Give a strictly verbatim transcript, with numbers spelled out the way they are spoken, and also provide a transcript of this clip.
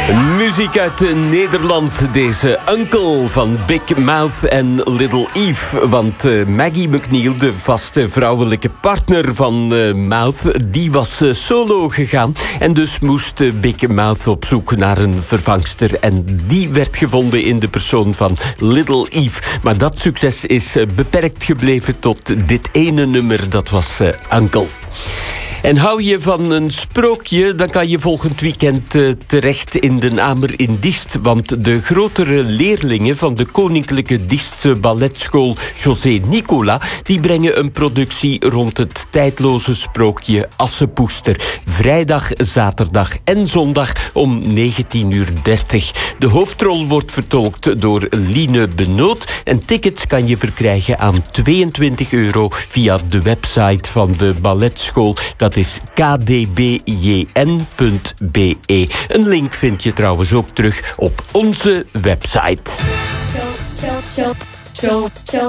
Muziek uit Nederland, deze Uncle van Big Mouth en Little Eve. Want uh, Maggie McNeil, de vaste vrouwelijke partner van uh, Mouth, die was uh, solo gegaan. En dus moest uh, Big Mouth op zoek naar een vervangster. En die werd gevonden in de persoon van Little Eve. Maar dat succes is uh, beperkt gebleven tot dit ene nummer, dat was uh, Uncle. En hou je van een sprookje, dan kan je volgend weekend uh, terecht in de Amer in Diest. Want de grotere leerlingen van de Koninklijke Diestse Balletschool José Nicola, die brengen een productie rond het tijdloze sprookje Assepoester. Vrijdag, zaterdag en zondag om negentien uur dertig. De hoofdrol wordt vertolkt door Line Benoot. En tickets kan je verkrijgen aan tweeëntwintig euro via de website van de balletschool. Dat Dat is k d b j n punt b e. Een link vind je trouwens ook terug op onze website.